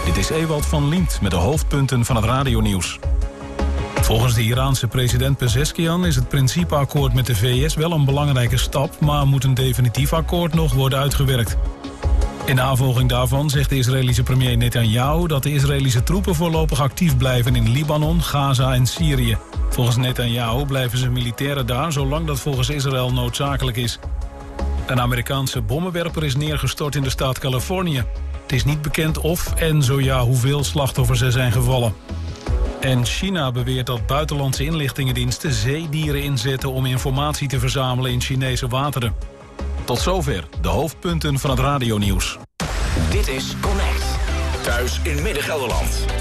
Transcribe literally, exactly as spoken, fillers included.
Dit is Ewald van Liemt met de hoofdpunten van het radionieuws. Volgens de Iraanse president Pezeshkian is het principeakkoord met de V S wel een belangrijke stap, maar moet een definitief akkoord nog worden uitgewerkt. In navolging daarvan zegt de Israëlische premier Netanyahu dat de Israëlische troepen voorlopig actief blijven in Libanon, Gaza en Syrië. Volgens Netanyahu blijven zijn militairen daar zolang dat volgens Israël noodzakelijk is. Een Amerikaanse bommenwerper is neergestort in de staat Californië. Het is niet bekend of en zo ja hoeveel slachtoffers er zijn gevallen. En China beweert dat buitenlandse inlichtingendiensten zeedieren inzetten om informatie te verzamelen in Chinese wateren. Tot zover de hoofdpunten van het radionieuws. Dit is Connect. Thuis in Midden-Gelderland.